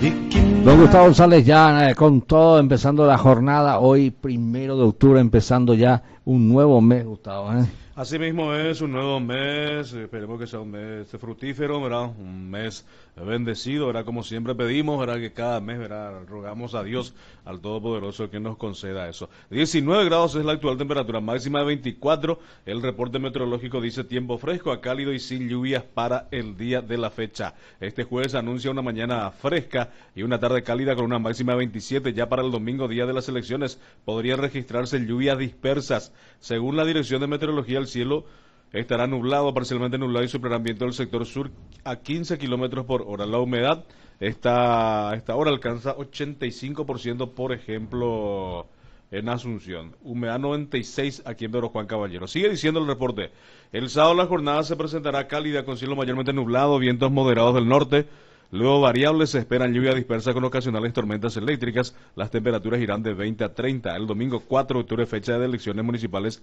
Don Gustavo González ya con todo, empezando la jornada, hoy 1 de octubre, empezando ya un nuevo mes, Gustavo, ¿eh? Así mismo es, un nuevo mes, esperemos que sea un mes fructífero, ¿verdad? Un mes bendecido, ¿verdad? Como siempre pedimos, ¿verdad? Que cada mes, ¿verdad? Rogamos a Dios, al Todopoderoso, que nos conceda eso. 19 grados es la actual temperatura, máxima de 24, el reporte meteorológico dice tiempo fresco a cálido y sin lluvias para el día de la fecha. Este jueves anuncia una mañana fresca y una tarde cálida con una máxima de 27, ya para el domingo, día de las elecciones, podrían registrarse lluvias dispersas. Según la Dirección de Meteorología, el cielo estará nublado, parcialmente nublado y superambiente del sector sur a 15 kilómetros por hora. La humedad esta hora alcanza 85%, por ejemplo, en Asunción. Humedad 96 aquí en Pedro Juan Caballero. Sigue diciendo el reporte. El sábado la jornada se presentará cálida con cielo mayormente nublado, vientos moderados del norte. Luego variables, se esperan lluvia dispersa con ocasionales tormentas eléctricas. Las temperaturas irán de 20 a 30. El domingo 4 de octubre, fecha de elecciones municipales.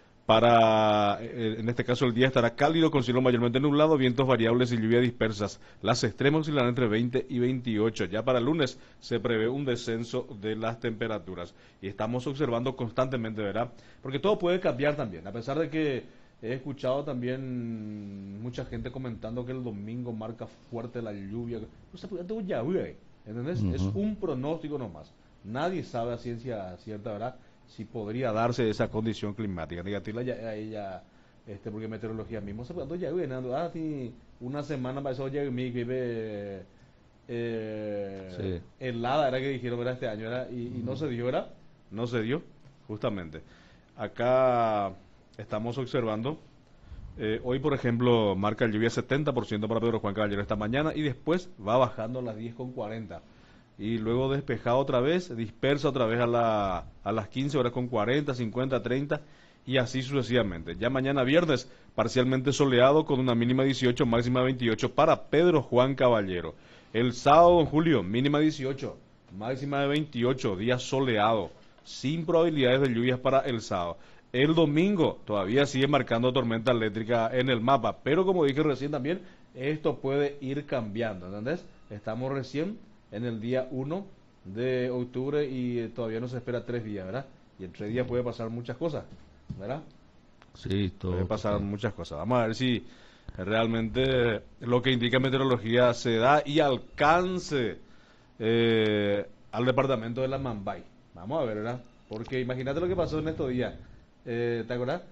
En este caso el día estará cálido con cielo mayormente nublado, vientos variables y lluvias dispersas. Las extremas oscilarán entre 20 y 28. Ya para el lunes se prevé un descenso de las temperaturas. Y estamos observando constantemente, ¿verdad? Porque todo puede cambiar también, a pesar de que he escuchado también mucha gente comentando que el domingo marca fuerte la lluvia. ¿Entendés? Es un pronóstico nomás. Nadie sabe a ciencia cierta, ¿verdad?, si podría darse esa condición climática. Negativa ya ella, porque meteorología mismo se puede ya una semana para eso ya vive helada, era que dijeron, ¿verdad?, este año, ¿verdad? Y no se dio, ¿verdad? No se dio, justamente. Acá estamos observando, hoy por ejemplo marca lluvia 70% para Pedro Juan Caballero esta mañana y después va bajando a las 10:40. Y luego despejado otra vez, dispersa otra vez a las 15 horas con 40, 50, 30 y así sucesivamente. Ya mañana viernes, parcialmente soleado con una mínima 18, máxima 28 para Pedro Juan Caballero. El sábado, don Julio, mínima 18, máxima de 28, día soleado, sin probabilidades de lluvias para el sábado. El domingo todavía sigue marcando tormenta eléctrica en el mapa, pero como dije recién también, esto puede ir cambiando, ¿entendés? Estamos recién en el día 1 de octubre y todavía no se espera 3 días, ¿verdad? Y en 3 días puede pasar muchas cosas, ¿verdad? Sí, todo. Puede pasar muchas cosas. Vamos a ver si realmente lo que indica meteorología se da y alcance al departamento de la Mambay. Vamos a ver, ¿verdad? Porque imagínate lo que pasó en estos días. ¿Te acuerdas?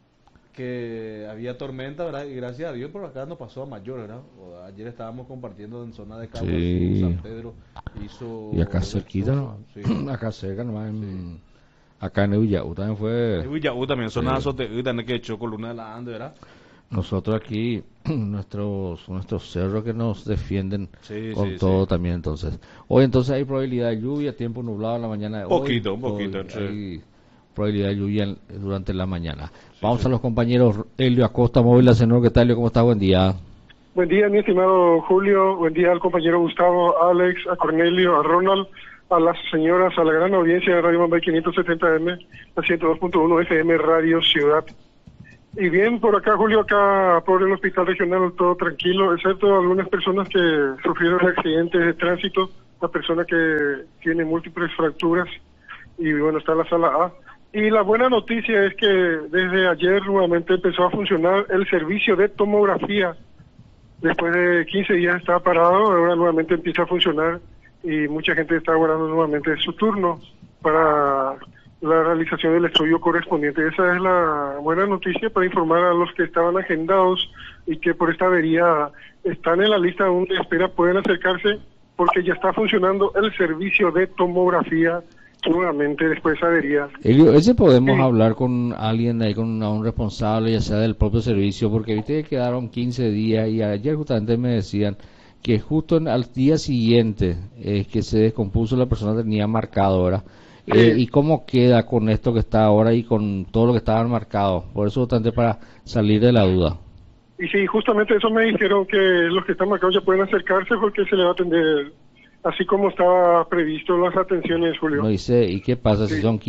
Que había tormenta, ¿verdad? Y gracias a Dios por acá no pasó a mayor, ¿verdad? Ayer estábamos compartiendo en zona de Cabo Sí. San Pedro. Y acá cerquita, sí. acá cerca nomás, Sí. acá en Evillaú también fue. Evillaú también, zona Sí. azoteíta, que echó columna de la Ande, ¿verdad? Nosotros aquí, nuestros cerros que nos defienden Sí, con sí, todo sí. también, entonces. Hoy entonces hay probabilidad de lluvia, tiempo nublado en la mañana de hoy. Un poquito, Hoy sí. hay probabilidad de lluvia durante la mañana. Sí, Vamos sí. a los compañeros. Elio Acosta, Móvil Acenor, ¿qué tal, Elio? ¿Cómo está? Buen día. Buen día, mi estimado Julio. Buen día al compañero Gustavo, a Alex, a Cornelio, a Ronald, a las señoras, a la gran audiencia de Radio Mambay 570M, la 102.1 FM Radio Ciudad. Y bien, por acá, Julio, acá por el hospital regional todo tranquilo, excepto algunas personas que sufrieron accidentes de tránsito, la persona que tiene múltiples fracturas y bueno, está en la sala A. Y la buena noticia es que desde ayer nuevamente empezó a funcionar el servicio de tomografía. Después de 15 días estaba parado, ahora nuevamente empieza a funcionar y mucha gente está aguardando nuevamente su turno para la realización del estudio correspondiente. Esa es la buena noticia para informar a los que estaban agendados y que por esta avería están en la lista aún de espera, pueden acercarse porque ya está funcionando el servicio de tomografía nuevamente después de esa avería. Elio, ese podemos Sí. hablar con alguien ahí, con un responsable, ya sea del propio servicio, porque viste que quedaron 15 días y ayer justamente me decían que justo al día siguiente que se descompuso la persona tenía marcado, ¿verdad? Sí. ¿Y cómo queda con esto que está ahora y con todo lo que estaban marcados? Por eso justamente para salir de la duda. Y sí, justamente eso me dijeron, que los que están marcados ya pueden acercarse porque se les va a atender así como estaba previsto las atenciones, Julio. No dice, ¿y qué pasa si Sí. son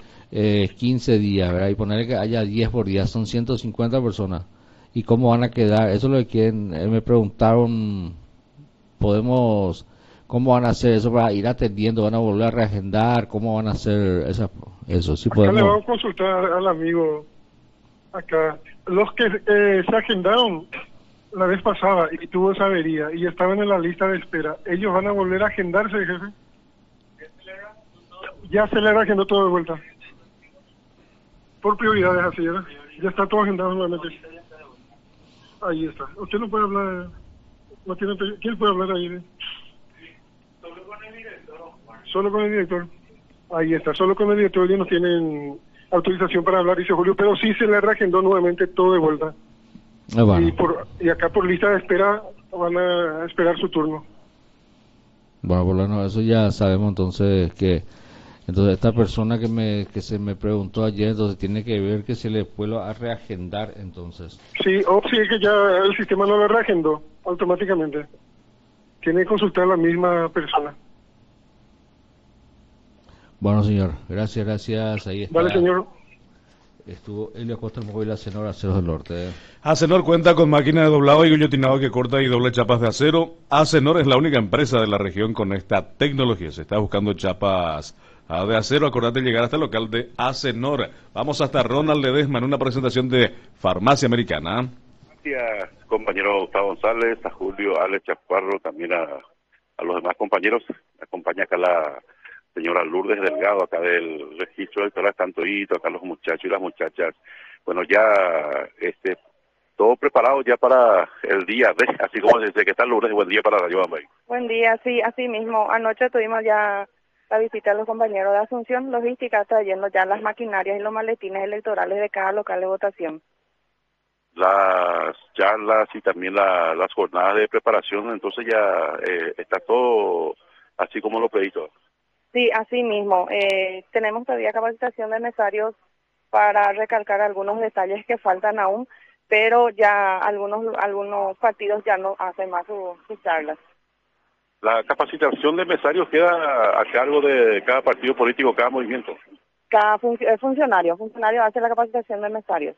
15 días, ¿verdad? Y ponerle que haya 10 por día, son 150 personas. ¿Y cómo van a quedar? Eso es lo que quieren, me preguntaron, podemos ¿Cómo van a hacer eso para ir atendiendo? ¿Van a volver a reagendar? ¿Cómo van a hacer eso? Sí Acá le podemos. vamos a consultar al amigo acá. Los que se agendaron la vez pasada y tuvo esa avería y estaban en la lista de espera, ¿ellos van a volver a agendarse, jefe? Ya se le agendó todo de vuelta. Por prioridades así, ¿verdad? Ya está todo agendado nuevamente. Ahí está. Usted no puede hablar. No tiene, ¿quién puede hablar ahí? Solo con el director. Ahí está. Solo con el director. Ellos no tienen autorización para hablar, dice Julio, pero sí se le reagendó nuevamente todo de vuelta. Bueno. Y acá por lista de espera van a esperar su turno. Bueno, por lo menos eso ya sabemos entonces que entonces esta persona que se me preguntó ayer, entonces tiene que ver que se le pueda reagendar entonces. Sí, o sí que ya el sistema no lo reagendó automáticamente. Tiene que consultar a la misma persona. Bueno, señor, gracias. Ahí está. Vale, señor. Estuvo Elio Acosta, el móvil Acenor, Aceros del Norte. Acenor cuenta con máquina de doblado y guillotinado que corta y doble chapas de acero. Acenor es la única empresa de la región con esta tecnología. Se está buscando chapas de acero. Acordate de llegar hasta el local de Acenor. Vamos hasta Ronald Ledesma en una presentación de Farmacia Americana. Gracias, compañero Gustavo González, a Julio, Alex Chaparro, también a los demás compañeros. Me acompaña acá la señora Lourdes Delgado, acá del registro electoral, tanto Hito, acá los muchachos y las muchachas. Bueno, ya todo preparado ya para el día D, así como desde que está Lourdes, buen día para Radio Bambay. Buen día, sí, así mismo. Anoche tuvimos ya la visita de los compañeros de Asunción Logística, trayendo ya las maquinarias y los maletines electorales de cada local de votación. Las charlas y también las jornadas de preparación, entonces ya está todo así como lo pedí todo. Sí, así mismo. Tenemos todavía capacitación de mesarios para recalcar algunos detalles que faltan aún, pero ya algunos partidos ya no hacen más sus charlas. La capacitación de mesarios queda a cargo de cada partido político, cada movimiento. Cada funcionario hace la capacitación de mesarios.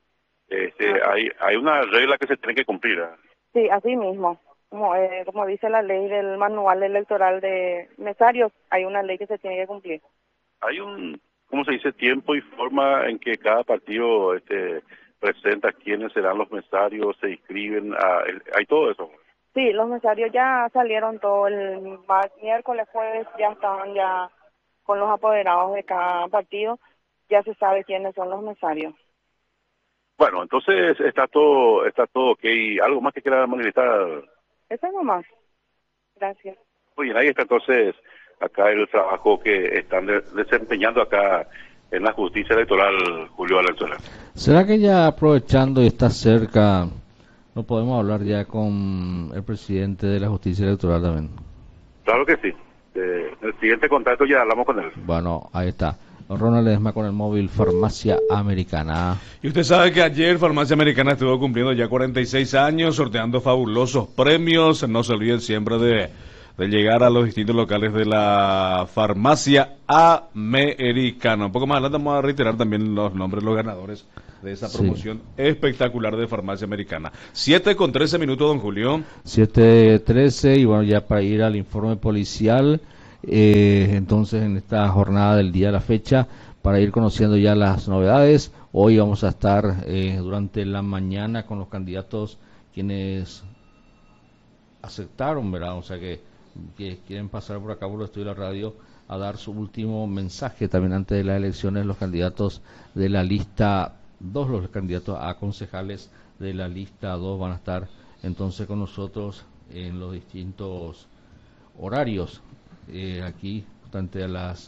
Hay una regla que se tiene que cumplir. Sí, así mismo. Como dice la ley del manual electoral de mesarios, hay una ley que se tiene que cumplir. Hay ¿cómo se dice? Tiempo y forma en que cada partido presenta quiénes serán los mesarios, se inscriben, hay todo eso. Sí, los mesarios ya salieron todo el miércoles, jueves, ya estaban ya con los apoderados de cada partido, ya se sabe quiénes son los mesarios. Bueno, entonces está todo ok. ¿Algo más que quiera manifestar? Eso nomás. Gracias. Muy bien, ahí está entonces acá el trabajo que están desempeñando acá en la justicia electoral, Julio Valenzuela. ¿Será que ya aprovechando y está cerca, no podemos hablar ya con el presidente de la justicia electoral también? Claro que sí. El siguiente contacto ya hablamos con él. Bueno, ahí está. Ronald Ledesma con el móvil Farmacia Americana. Y usted sabe que ayer Farmacia Americana estuvo cumpliendo ya 46 años, sorteando fabulosos premios. No se olviden siempre de llegar a los distintos locales de la Farmacia Americana. Un poco más adelante vamos a reiterar también los nombres de los ganadores de esa promoción espectacular de Farmacia Americana. 7:13, don Julio. 7:13, y bueno, ya para ir al informe policial. Entonces en esta jornada del día de la fecha, para ir conociendo ya las novedades, hoy vamos a estar durante la mañana con los candidatos quienes aceptaron, ¿verdad? O sea que quieren pasar por acá por el estudio de la radio a dar su último mensaje también antes de las elecciones. Los candidatos de la lista 2, los candidatos a concejales de la lista 2 van a estar entonces con nosotros en los distintos horarios. Aquí, bastante a las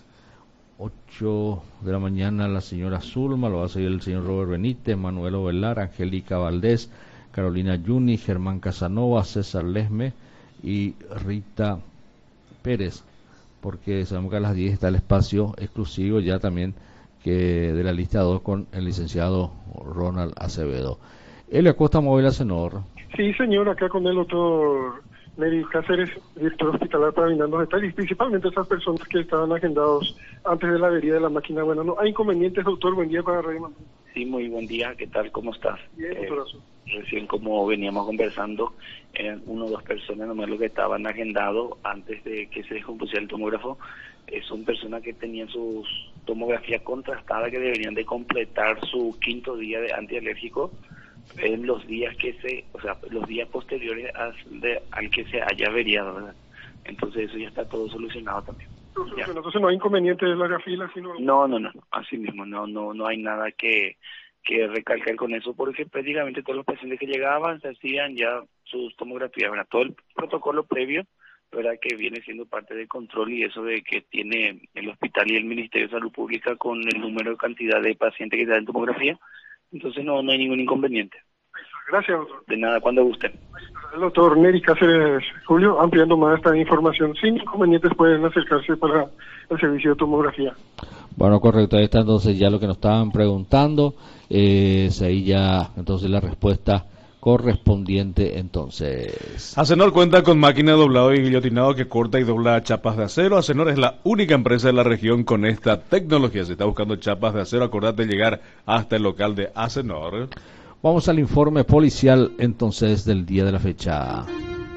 8 de la mañana, la señora Zulma, lo va a seguir el señor Robert Benítez, Manuel Ovelar, Angélica Valdés, Carolina Yuni, Germán Casanova, César Lesme y Rita Pérez, porque sabemos que a las 10 está el espacio exclusivo ya también que de la lista 2 con el licenciado Ronald Acevedo. Elio Acosta, móvil Acenor. Sí, señor, acá con el doctor Neri Cáceres, director hospitalar, para brindar los detalles, principalmente esas personas que estaban agendados antes de la avería de la máquina. Bueno, no hay inconvenientes, doctor. Buen día para Radio Mamá. Sí, muy buen día. ¿Qué tal? ¿Cómo estás? Bien, doctorazo. Recién, como veníamos conversando, eran 1 o 2 personas nomás lo que estaban agendados antes de que se descompusiera el tomógrafo. Son personas que tenían sus tomografías contrastadas, que deberían de completar su 5.º día de antialérgico en los días los días posteriores al que se haya averiado, ¿verdad? Entonces eso ya está todo solucionado también. Entonces no hay inconveniente de larga fila, sino... No, así mismo, no hay nada que recalcar con eso, porque prácticamente todos los pacientes que llegaban se hacían ya sus tomografías, ¿verdad? Todo el protocolo previo, ¿verdad?, que viene siendo parte del control y eso de que tiene el hospital y el Ministerio de Salud Pública con el número de cantidad de pacientes que se dan tomografía. Entonces no hay ningún inconveniente. Gracias, doctor. De nada, cuando gusten. El doctor Neri Cáceres, Julio, ampliando más esta información. Sin inconvenientes pueden acercarse para el servicio de tomografía. Bueno, correcto, ahí está entonces ya lo que nos estaban preguntando, ahí ya entonces la respuesta correspondiente entonces. Acenor cuenta con máquina de doblado y guillotinado que corta y dobla chapas de acero. Acenor es la única empresa de la región con esta tecnología. Si está buscando chapas de acero, acordate de llegar hasta el local de Acenor. Vamos al informe policial entonces del día de la fecha.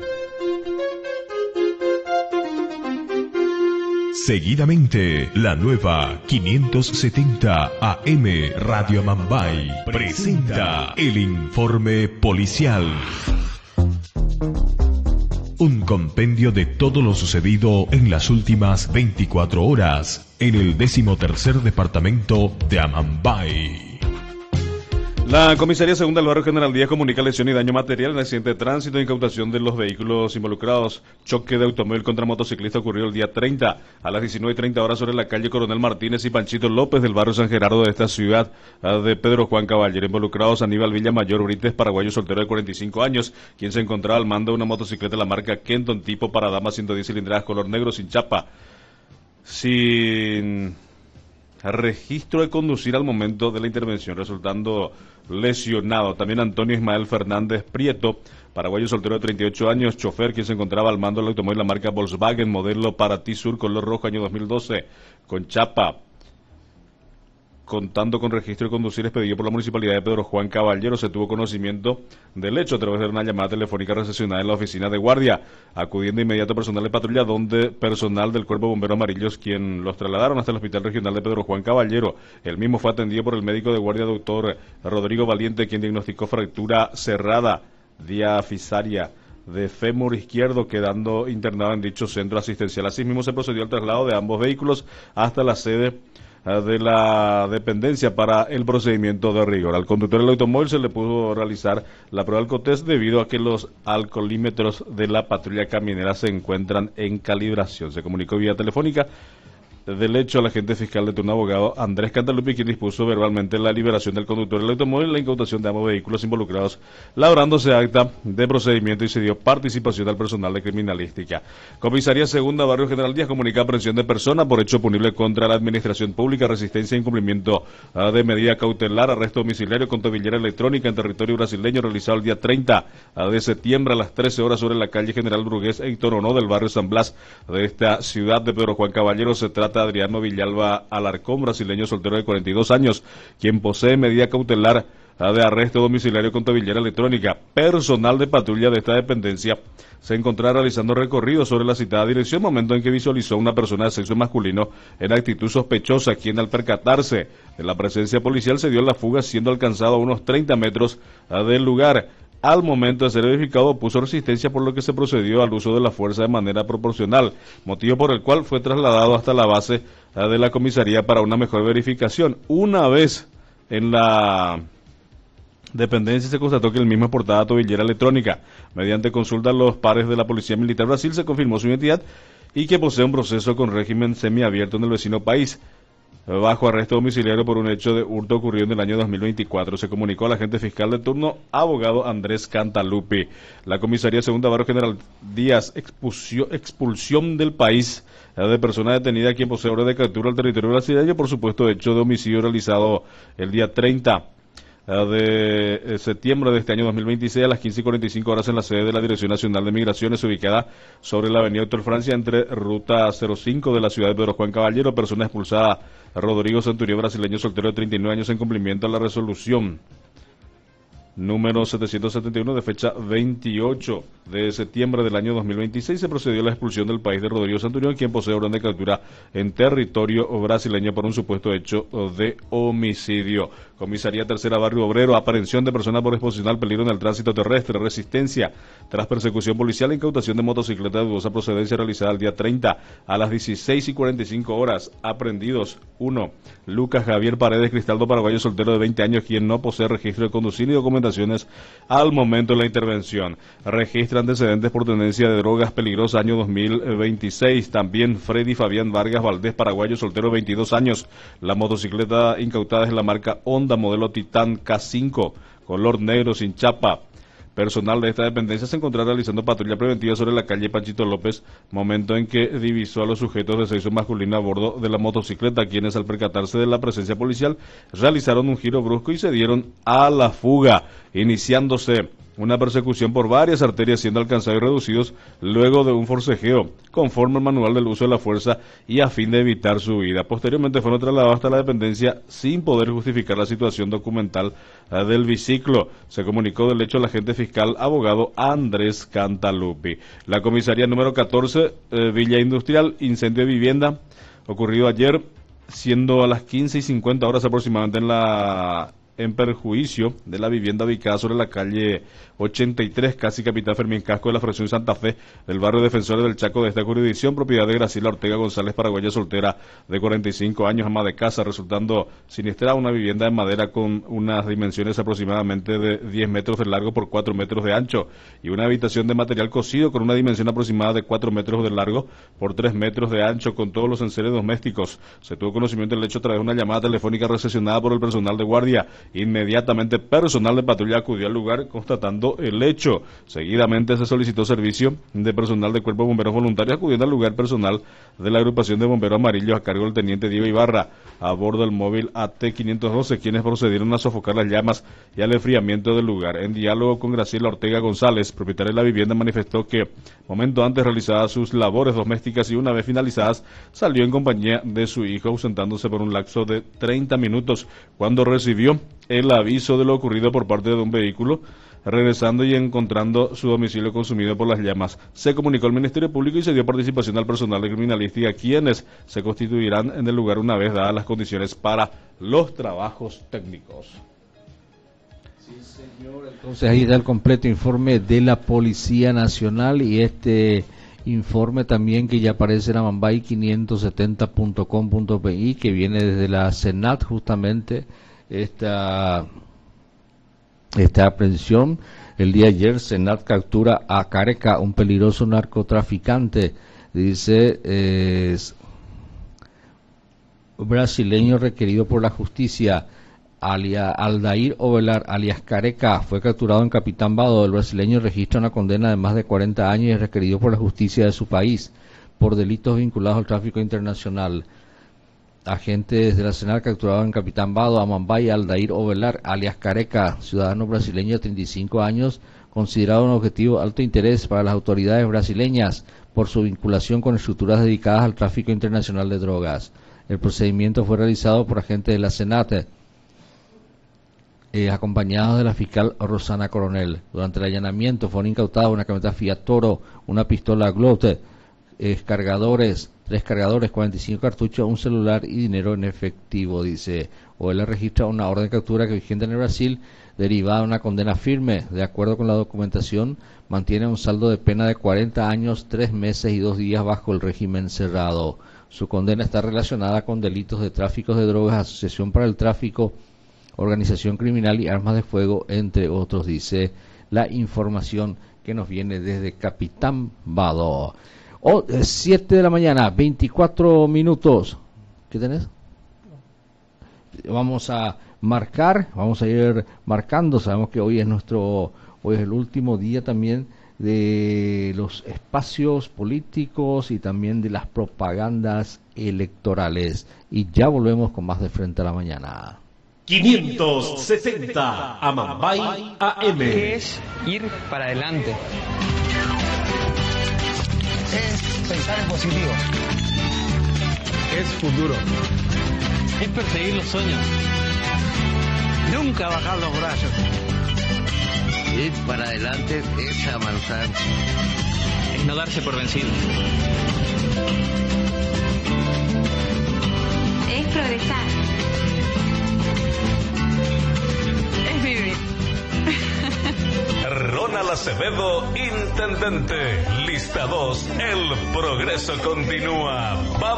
Seguidamente, la nueva 570 AM Radio Amambay presenta el informe policial. Un compendio de todo lo sucedido en las últimas 24 horas en el 13º departamento de Amambay. La Comisaría Segunda del Barrio General Díaz comunica lesión y daño material en accidente de tránsito e incautación de los vehículos involucrados. Choque de automóvil contra motociclista ocurrió el día 30 a las 19:30 horas sobre la calle Coronel Martínez y Panchito López del barrio San Gerardo de esta ciudad de Pedro Juan Caballero. Involucrados Aníbal Villamayor Brites, paraguayo soltero de 45 años, quien se encontraba al mando de una motocicleta de la marca Kenton tipo para dama 110 cilindradas color negro sin chapa, sin registro de conducir al momento de la intervención, resultando lesionado. También Antonio Ismael Fernández Prieto, paraguayo soltero de 38 años, chofer, quien se encontraba al mando del automóvil de la marca Volkswagen, modelo Paraty Sur, color rojo, año 2012, con chapa, contando con registro de conducir expedido por la Municipalidad de Pedro Juan Caballero. Se tuvo conocimiento del hecho a través de una llamada telefónica recepcionada en la oficina de guardia, acudiendo de inmediato personal de patrulla, donde personal del Cuerpo de Bomberos Amarillos, quien los trasladaron hasta el Hospital Regional de Pedro Juan Caballero. El mismo fue atendido por el médico de guardia, doctor Rodrigo Valiente, quien diagnosticó fractura cerrada diafisaria de fémur izquierdo, quedando internado en dicho centro asistencial. Asimismo, se procedió al traslado de ambos vehículos hasta la sede de la dependencia para el procedimiento de rigor. Al conductor del automóvil se le pudo realizar la prueba de alcotest debido a que los alcoholímetros de la patrulla caminera se encuentran en calibración. Se comunicó vía telefónica del hecho al agente fiscal de turno, abogado Andrés Cantalupi, quien dispuso verbalmente la liberación del conductor del automóvil y la incautación de ambos vehículos involucrados, labrándose acta de procedimiento y se dio participación al personal de criminalística. Comisaría Segunda Barrio General Díaz comunica aprehensión de persona por hecho punible contra la administración pública, resistencia e incumplimiento de medida cautelar, arresto domiciliario con tobillera electrónica en territorio brasileño realizado el día 30 de septiembre a las 13 horas sobre la calle General Brugués en Toronó del barrio San Blas de esta ciudad de Pedro Juan Caballero. Se trata de Adriano Villalba Alarcón, brasileño soltero de 42 años, quien posee medida cautelar de arresto domiciliario con tobillera electrónica. Personal de patrulla de esta dependencia se encontraba realizando recorridos sobre la citada dirección, momento en que visualizó a una persona de sexo masculino en actitud sospechosa, quien al percatarse de la presencia policial se dio en la fuga, siendo alcanzado a unos 30 metros del lugar. Al momento de ser verificado puso resistencia, por lo que se procedió al uso de la fuerza de manera proporcional, motivo por el cual fue trasladado hasta la base de la comisaría para una mejor verificación. Una vez en la dependencia se constató que el mismo portaba tobillera electrónica. Mediante consulta a los pares de la Policía Militar Brasil se confirmó su identidad y que posee un proceso con régimen semiabierto en el vecino país, bajo arresto domiciliario por un hecho de hurto ocurrido en el año 2024. Se comunicó al agente fiscal de turno, abogado Andrés Cantalupi. La Comisaría Segunda Barrio General Díaz expulsión del país de persona detenida quien posee orden de captura al territorio brasileño por supuesto hecho de homicidio realizado el día 30 de septiembre de este año 2026 a las 15:45 horas en la sede de la Dirección Nacional de Migraciones, ubicada sobre la avenida Doctor Francia entre ruta 05 de la ciudad de Pedro Juan Caballero. Persona expulsada Rodrigo Centurión, brasileño soltero de 39 años, en cumplimiento a la resolución número 771 de fecha 28 de septiembre del año 2026, se procedió a la expulsión del país de Rodrigo Santurión, quien posee orden de captura en territorio brasileño por un supuesto hecho de homicidio. Comisaría Tercera Barrio Obrero, aprehensión de persona por exposición al peligro en el tránsito terrestre, resistencia tras persecución policial e incautación de motocicleta de dudosa procedencia realizada el día 30 a las 16:45 horas. Aprendidos: 1. Lucas Javier Paredes Cristaldo, paraguayo soltero de 20 años, quien no posee registro de conducir ni documentaciones al momento de la intervención. Registra antecedentes por tenencia de drogas peligrosas, año 2026. También Freddy Fabián Vargas Valdés, paraguayo soltero de 22 años. La motocicleta incautada es la marca Honda modelo Titan K5, color negro sin chapa. Personal de esta dependencia se encontraba realizando patrulla preventiva sobre la calle Panchito López, momento en que divisó a los sujetos de sexo masculino a bordo de la motocicleta, quienes al percatarse de la presencia policial realizaron un giro brusco y se dieron a la fuga, iniciándose una persecución por varias arterias, siendo alcanzados y reducidos luego de un forcejeo, conforme al manual del uso de la fuerza y a fin de evitar su huida. Posteriormente fueron trasladados hasta la dependencia sin poder justificar la situación documental del biciclo. Se comunicó del hecho al agente fiscal abogado Andrés Cantalupi. La comisaría número 14, Villa Industrial, incendio de vivienda, ocurrido ayer, siendo a las 15:50 horas aproximadamente en perjuicio de la vivienda ubicada sobre la calle 83, casi capital Fermín Casco de la fracción Santa Fe, del barrio Defensores del Chaco de esta jurisdicción, propiedad de Graciela Ortega González, paraguaya soltera de 45 años, ama de casa, resultando siniestrada una vivienda de madera con unas dimensiones aproximadamente de 10 metros de largo por 4 metros de ancho y una habitación de material cocido con una dimensión aproximada de 4 metros de largo por 3 metros de ancho, con todos los enseres domésticos. Se tuvo conocimiento del hecho a través de una llamada telefónica recepcionada por el personal de guardia. Inmediatamente personal de patrulla acudió al lugar constatando el hecho. Seguidamente se solicitó servicio de personal de Cuerpo de Bomberos Voluntarios, acudiendo al lugar personal de la agrupación de bomberos amarillos a cargo del teniente Diego Ibarra a bordo del móvil AT-512, quienes procedieron a sofocar las llamas y al enfriamiento del lugar. En diálogo con Graciela Ortega González, propietaria de la vivienda, manifestó que momento antes realizaba sus labores domésticas y una vez finalizadas salió en compañía de su hijo, ausentándose por un lapso de 30 minutos cuando recibió el aviso de lo ocurrido por parte de un vehículo, regresando y encontrando su domicilio consumido por las llamas. Se comunicó al Ministerio Público y se dio participación al personal de criminalística, quienes se constituirán en el lugar una vez dadas las condiciones para los trabajos técnicos. Sí, señor. Entonces ahí está el completo informe de la Policía Nacional y este informe también que ya aparece en amambay570.com.pi, que viene desde la Senat, justamente esta aprehensión. El día de ayer Senat captura a Careca, un peligroso narcotraficante, dice, brasileño requerido por la justicia. Aldair Ovelar, alias Careca, fue capturado en Capitán Bado. El brasileño registra una condena de más de 40 años y es requerido por la justicia de su país por delitos vinculados al tráfico internacional. Agentes de la Senat capturados en Capitán Bado, Amambay, Aldair Ovelar, alias Careca, ciudadano brasileño de 35 años, considerado un objetivo de alto interés para las autoridades brasileñas por su vinculación con estructuras dedicadas al tráfico internacional de drogas. El procedimiento fue realizado por agentes de la Senat, acompañados de la fiscal Rosana Coronel. Durante el allanamiento fueron incautadas una camioneta Fiat Toro, una pistola Glock, cargadores, 3 cargadores, 45 cartuchos, un celular y dinero en efectivo, dice. OL registra una orden de captura que vigente en el Brasil, derivada de una condena firme. De acuerdo con la documentación, mantiene un saldo de pena de 40 años, 3 meses y 2 días bajo el régimen cerrado. Su condena está relacionada con delitos de tráfico de drogas, asociación para el tráfico, organización criminal y armas de fuego, entre otros, dice la información que nos viene desde Capitán Bado. 7 de la mañana, 24 minutos. ¿Qué tenés? Vamos a ir marcando. Sabemos que hoy es el último día también de los espacios políticos y también de las propagandas electorales. Y ya volvemos con más de Frente a la Mañana. 570 Amambay AM. ¿Qué es ir para adelante? Es pensar en positivo. Es futuro. Es perseguir los sueños. Nunca bajar los brazos. Ir para adelante es avanzar. Es no darse por vencido. Es progresar. Es vivir. Ronald Acevedo, intendente. Lista 2, el progreso continúa. ¡Vamos!